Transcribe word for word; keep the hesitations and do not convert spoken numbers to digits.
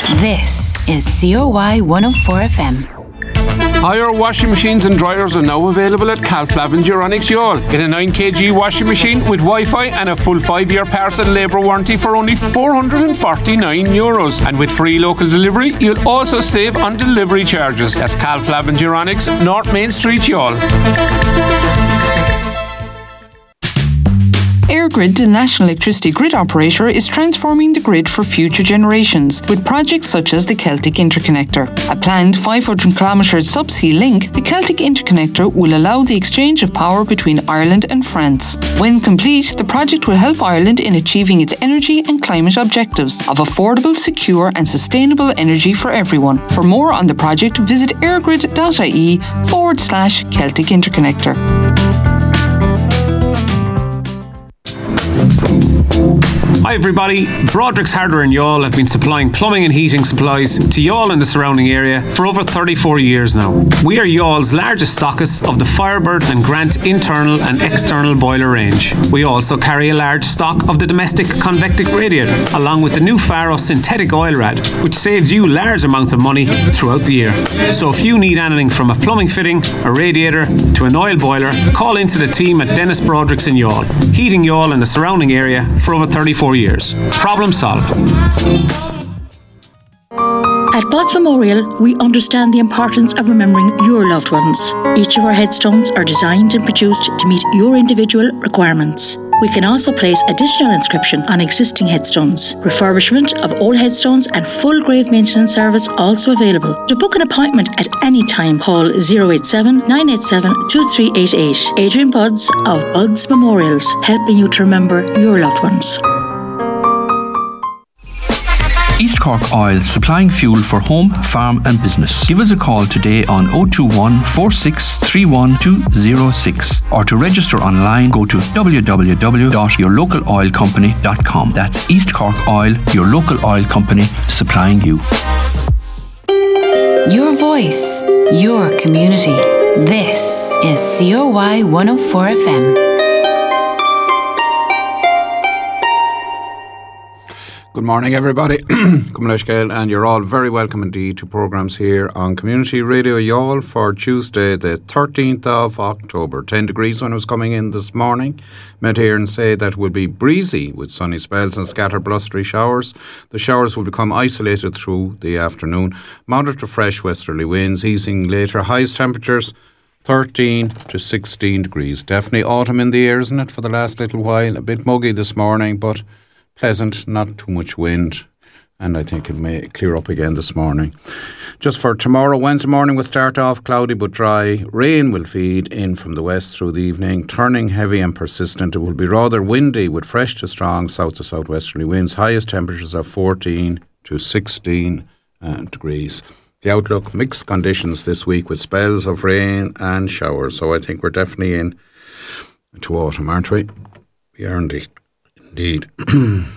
This is C O Y one oh four F M. Hire washing machines and dryers are now available at Calflab and Euronics Youghal. Get a nine kilogram washing machine with Wi-Fi and a full five-year parts and labour warranty for only four hundred forty-nine euros. And with free local delivery, you'll also save on delivery charges. That's Calflab and Euronics, North Main Street, Youghal. EirGrid, the national electricity grid operator, is transforming the grid for future generations with projects such as the Celtic Interconnector. A planned five hundred kilometre subsea link, the Celtic Interconnector will allow the exchange of power between Ireland and France. When complete, the project will help Ireland in achieving its energy and climate objectives of affordable, secure and sustainable energy for everyone. For more on the project, visit airgrid.ie forward slash Celtic Interconnector. Hi everybody, Broderick's Hardware in Youghal have been supplying plumbing and heating supplies to Youghal and the surrounding area for over thirty-four years now. We are Youghall's largest stockist of the Firebird and Grant internal and external boiler range. We also carry a large stock of the domestic convectic radiator, along with the new Faro synthetic oil rad, which saves you large amounts of money throughout the year. So if you need anything from a plumbing fitting, a radiator to an oil boiler, call into the team at Dennis Broderick's in Youghal, heating Youghal and the surrounding area for over thirty-four years. Problem solved. At Bud's Memorial, we understand the importance of remembering your loved ones. Each of our headstones are designed and produced to meet your individual requirements. We can also place additional inscription on existing headstones. Refurbishment of old headstones and full grave maintenance service also available. To book an appointment at any time, call zero eight seven, nine eight seven, two three eight eight. Adrian Budds of Budds Memorials, helping you to remember your loved ones. East Cork Oil, supplying fuel for home, farm and business. Give us a call today on oh two one, four six three one, two oh six or to register online go to w w w dot your local oil company dot com. That's East Cork Oil, your local oil company, supplying you. Your voice, your community. This is C O Y one oh four F M. Good morning, everybody. Cumlaishgale, and you're all very welcome indeed to programmes here on Community Radio Youghal for Tuesday, the thirteenth of October. ten degrees when I was coming in this morning. Met here and say that it will be breezy with sunny spells and scattered blustery showers. The showers will become isolated through the afternoon. Moderate to fresh westerly winds easing later. Highest temperatures thirteen to sixteen degrees. Definitely autumn in the air, isn't it, for the last little while? A bit muggy this morning, but pleasant, not too much wind, and I think it may clear up again this morning. Just for tomorrow, Wednesday morning will start off cloudy but dry. Rain will feed in from the west through the evening, turning heavy and persistent. It will be rather windy with fresh to strong south to southwesterly winds. Highest temperatures of fourteen to sixteen uh, degrees. The outlook, mixed conditions this week with spells of rain and showers. So I think we're definitely in to autumn, aren't we? We are indeed. Indeed.